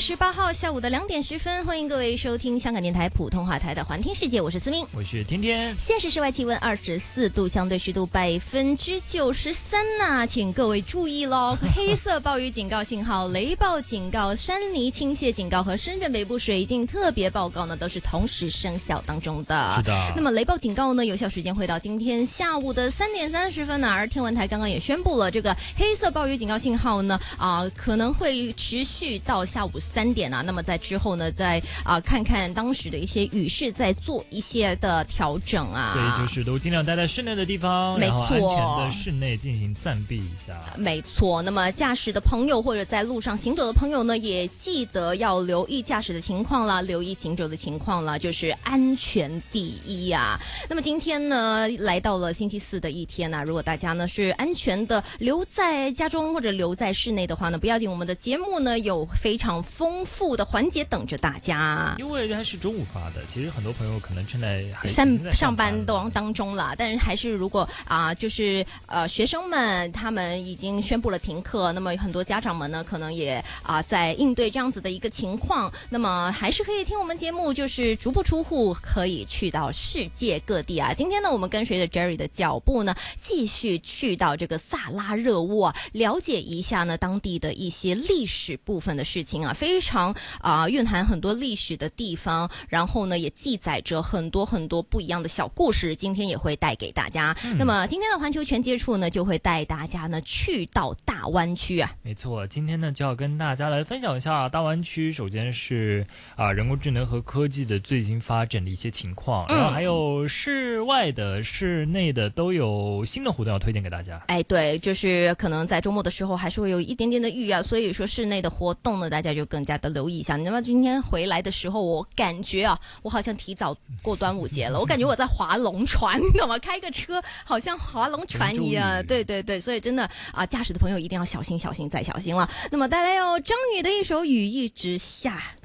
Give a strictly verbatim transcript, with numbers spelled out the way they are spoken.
十八号下午的两点十分，欢迎各位收听香港电台普通话台的环听世界，我是思明， 我是天天。 现时室外气温二十四度，相对湿度百分之九十三呐，请各位注意喽！黑色暴雨警告信号、雷暴警告、山泥倾泻警告和深圳北部水浸特别报告呢，都是同时生效当中的。 是的。 那么雷暴警告呢，有效时间会到今天下午的三点三十分呢，而天文台刚刚也宣布了，这个黑色暴雨警告信号呢，啊、呃，可能会持续到下午三点啊。那么在之后呢，再啊、呃、看看当时的一些雨势，再做一些的调整啊。 所以就是都尽量待在室内的地方， 没错， 然后安全的室内进行暂避一下。 没错。那么驾驶的朋友或者在路上行走的朋友呢，也记得要留意驾驶的情况啦，留意行走的情况啦，就是安全第一啊。那么今天呢，来到了星期四的一天啊，如果大家呢是安全的留在家中或者留在室内的话呢，不要紧，我们的节目呢有非常丰富的环节等着大家。 因为它是中午发的，其实很多朋友可能正在还上在上班当当中啦，但是还是如果啊、呃，就是呃学生们他们已经宣布了停课，那么很多家长们呢可能也啊、呃、在应对这样子的一个情况，那么还是可以听我们节目，就是足不出户可以去到世界各地啊。今天呢，我们跟随着 Jerry 的脚步呢，继续去到这个萨拉热窝啊，了解一下呢当地的一些历史部分的事情啊，非常啊、呃、蕴含很多历史的地方，然后呢也记载着很多很多不一样的小故事，今天也会带给大家。嗯、那么今天的环球全接触呢，就会带大家呢去到大湾区啊。 没错，今天呢就要跟大家来分享一下大湾区，首先是啊、呃、人工智能和科技的最新发展的一些情况，然后还有室外的、室内的都有新的活动要推荐给大家。 哎，对，就是可能在周末的时候还是会有一点点的雨啊，所以说室内的活动呢，大家就更加的留意一下。那么今天回来的时候，我感觉啊，我好像提早过端午节了，我感觉我在划龙船，你懂吗？开个车好像划龙船一样，对对对，所以真的啊，驾驶的朋友一定要小心小心再小心了。那么带来有张宇的一首《雨一直下》。